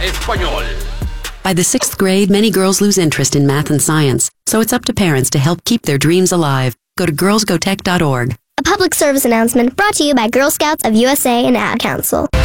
Espanyol. By the 6th grade, many girls lose interest in math and science, so it's up to parents to help keep their dreams alive. Go to girlsgotech.org. A public service announcement brought to you by Girl Scouts of USA and Ad Council.